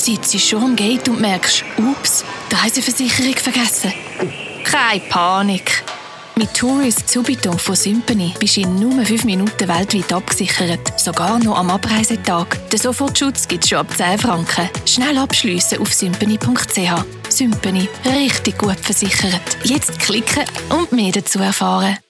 sitzt schon am Gate und merkst, ups, die Reiseversicherung vergessen. Keine Panik. Mit Tourist Subito von Sympany bist du in nur 5 Minuten weltweit abgesichert, sogar noch am Abreisetag. Den Sofortschutz gibt es schon ab 10 Franken. Schnell abschliessen auf sympany.ch. Sympany, richtig gut versichert. Jetzt klicken und mehr dazu erfahren.